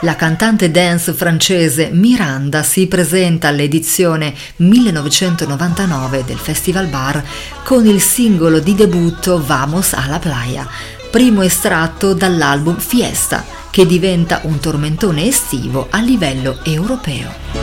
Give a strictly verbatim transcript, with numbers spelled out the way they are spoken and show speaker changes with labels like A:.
A: La cantante dance francese Miranda si presenta all'edizione millenovecentonovantanove del Festival Bar con il singolo di debutto Vamos a la Playa, primo estratto dall'album Fiesta, che diventa un tormentone estivo a livello europeo.